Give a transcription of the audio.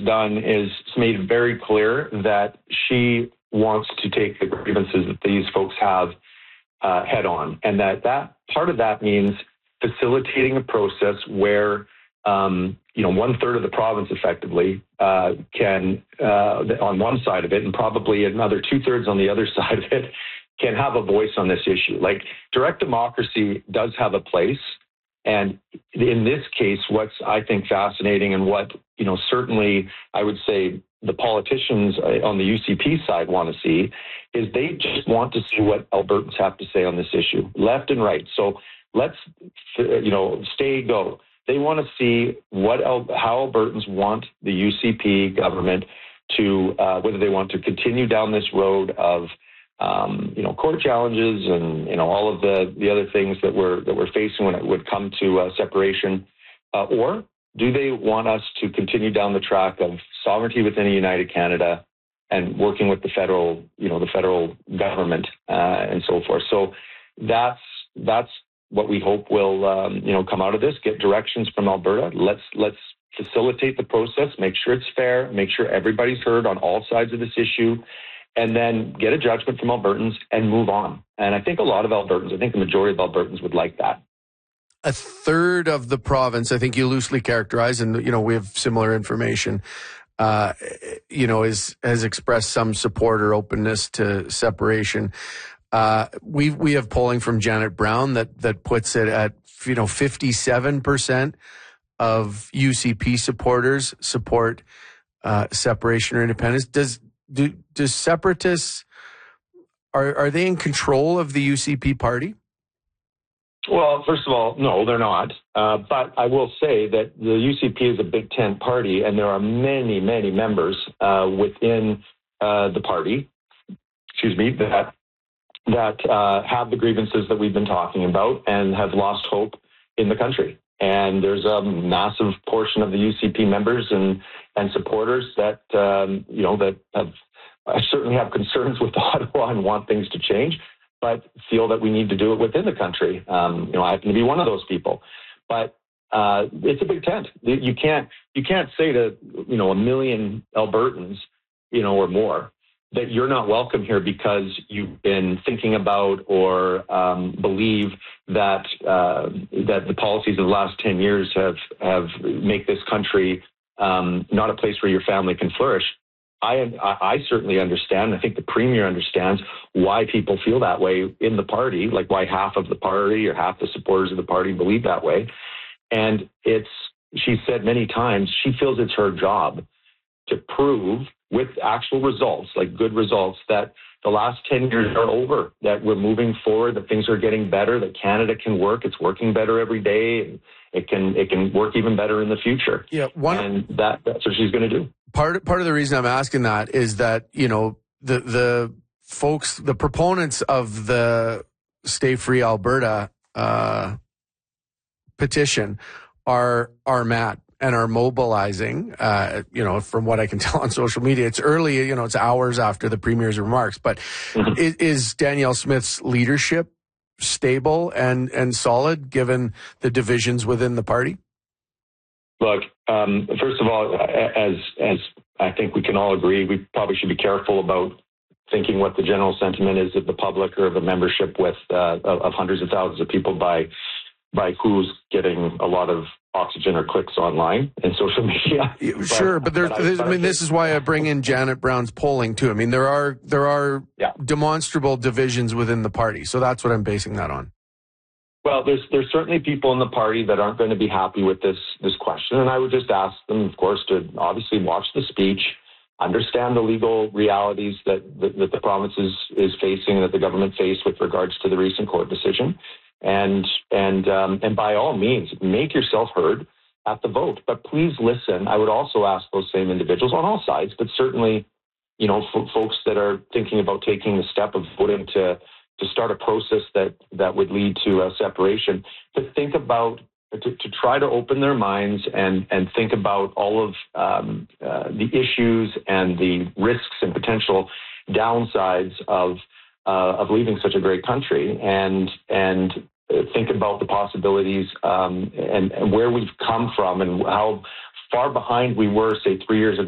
done is it's made it very clear that she wants to take the grievances that these folks have head on, and that part of that means facilitating a process where 1/3 of the province effectively can on one side of it, and probably another 2/3 on the other side of it, can have a voice on this issue. Like, direct democracy does have a place. And in this case, what's, I think, fascinating, and what, certainly I would say the politicians on the UCP side want to see, is they just want to see what Albertans have to say on this issue, left and right. So let's, go. They want to see how Albertans want the UCP government to, whether they want to continue down this road of court challenges and all of the other things that we're facing when it would come to separation, or do they want us to continue down the track of sovereignty within a united Canada and working with the federal government and so forth? So that's what we hope will come out of this. Get directions from Alberta. Let's facilitate the process. Make sure it's fair. Make sure everybody's heard on all sides of this issue. And then get a judgment from Albertans and move on. And I think a lot of Albertans, I think the majority of Albertans would like that. A third of the province, I think you loosely characterize, and we have similar information, has expressed some support or openness to separation. We have polling from Janet Brown that puts it at 57% of UCP supporters support separation or independence. Do separatists, are they in control of the UCP party? Well, first of all, no, they're not. But I will say that the UCP is a Big Tent party, and there are many, many members within the party, that have the grievances that we've been talking about and have lost hope in the country. And there's a massive portion of the UCP members and supporters that I certainly have concerns with Ottawa and want things to change, but feel that we need to do it within the country. I happen to be one of those people, but it's a Big Tent. You can't say to a million Albertans, or more, that you're not welcome here because you've been thinking about or believe that the policies of the last 10 years have make this country not a place where your family can flourish. I certainly understand. I think the Premier understands why people feel that way in the party, like why half of the party or half the supporters of the party believe that way. And she said many times, she feels it's her job to prove with actual results, like good results, that the last 10 years are over, that we're moving forward, that things are getting better, that Canada can work. It's working better every day, and it can work even better in the future. Yeah, and that's what she's going to do. Part of the reason I'm asking that is that, the folks, the proponents of the Stay Free Alberta petition are mad and are mobilizing, from what I can tell on social media. It's early, it's hours after the Premier's remarks, but is Danielle Smith's leadership stable and solid given the divisions within the party? Look, first of all, as I think we can all agree, we probably should be careful about thinking what the general sentiment is of the public or of the membership of hundreds of thousands of people by who's getting a lot of oxygen or clicks online and social media. Sure, but this is why I bring in Janet Brown's polling too. I mean, there are demonstrable divisions within the party, so that's what I'm basing that on. Well, there's certainly people in the party that aren't going to be happy with this question, and I would just ask them, of course, to obviously watch the speech, understand the legal realities that the province is facing, that the government faced with regards to the recent court decision, and by all means, make yourself heard at the vote. But please listen. I would also ask those same individuals on all sides, but certainly, folks that are thinking about taking the step of voting to start a process that would lead to a separation, to think about, to try to open their minds and think about all of the issues and the risks and potential downsides of leaving such a great country, and think about the possibilities and where we've come from and how far behind we were, say, 3 years ago